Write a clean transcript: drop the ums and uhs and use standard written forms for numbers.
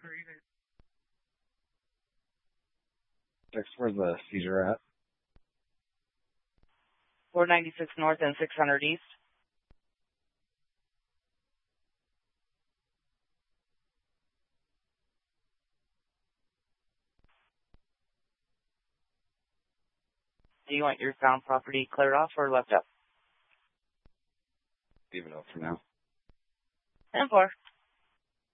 Where's the seizure at? 496 North and 600 East. Do you want your found property cleared off or left up? Leave it up for now. And 4.